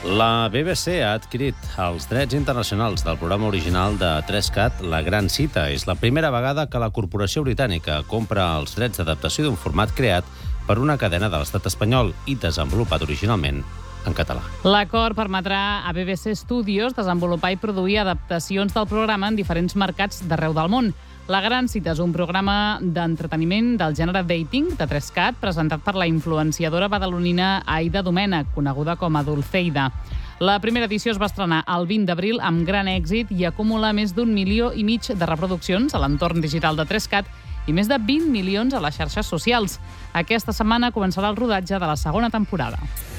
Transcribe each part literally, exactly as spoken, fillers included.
La B B C ha adquirit els drets internacionals del programa original de tres cat La Gran Cita. És la primera vegada que la corporació britànica compra els drets d'adaptació d'un format creat per una cadena de l'estat espanyol i desenvolupat originalment en català. L'acord permetrà a B B C Studios desenvolupar i produir adaptacions del programa en diferents mercats d'arreu del món. La Gran Cita és un programa d'entreteniment del gènere dating de tres cat presentat per la influenciadora badalonina Aida Domènech, coneguda com a Dulceida. La primera edició es va estrenar el vint d'abril amb gran èxit i acumula més d'un milió i mig de reproduccions a l'entorn digital de tres cat i més de vint milions a les xarxes socials. Aquesta setmana començarà el rodatge de la segona temporada.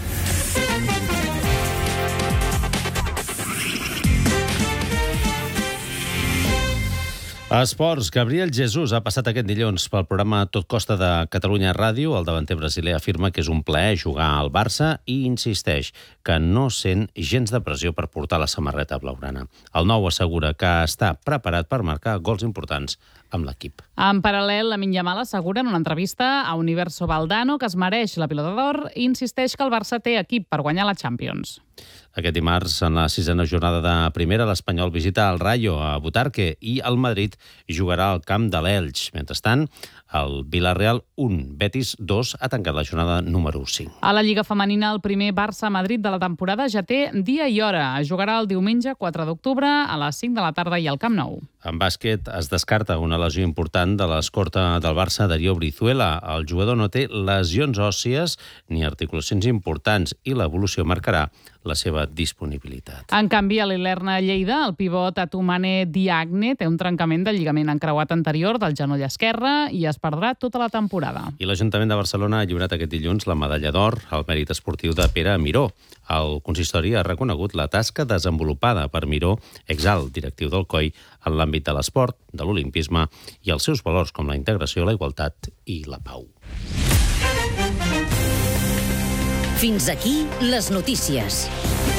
Esports. Gabriel Jesús ha passat aquest dilluns pel programa Tot Costa de Catalunya Ràdio. El davanter brasiler afirma que és un plaer jugar al Barça i insisteix que no sent gens de pressió per portar la samarreta blaugrana. El nou assegura que està preparat per marcar gols importants amb l'equip. En paral·lel, Lamine Yamal assegura en una entrevista a Universo Valdano que es mereix la pilota d'or i insisteix que el Barça té equip per guanyar la Champions. Aquest dimarts, en la sisena jornada de primera, l'Espanyol visita el Rayo a Butarque i el Madrid jugarà al camp de l'Elx. Mentrestant, el Villarreal un, Betis dos ha tancat la jornada número cinc. A la Lliga Femenina, el primer Barça-Madrid de la temporada ja té dia i hora. Es jugarà el diumenge quatre d'octubre a les cinc de la tarda i al Camp Nou. En bàsquet es descarta una lesió important de l'escorta del Barça, Darío Brizuela. El jugador no té lesions òssies ni articulacions importants i l'evolució marcarà la seva disponibilitat. En canvi, a l'Ilerna Lleida, el pivot Atumane Diagne té un trencament del lligament encreuat anterior del genoll esquerre i es perdrà tota la temporada. I l'Ajuntament de Barcelona ha lliurat aquest dilluns la medalla d'or al mèrit esportiu de Pere Miró. El consistori ha reconegut la tasca desenvolupada per Miró, exalt directiu del C O I, en l'àmbit de l'esport, de l'olimpisme i els seus valors com la integració, la igualtat i la pau. Fins aquí les notícies.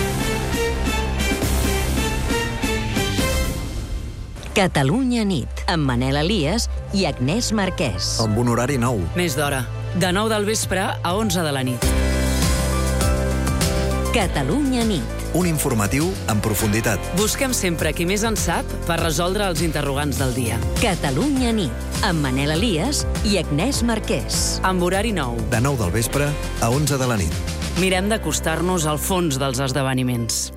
Catalunya nit, amb Manel Elias i Agnès Marquès. Amb un horari nou. Més d'hora. De nou del vespre a onze de la nit. Catalunya nit. Un informatiu en profunditat. Busquem sempre qui més en sap per resoldre els interrogants del dia. Catalunya nit, amb Manel Elias i Agnès Marquès. Amb horari nou. De nou del vespre a onze de la nit. Mirem d'acostar-nos al fons dels esdeveniments.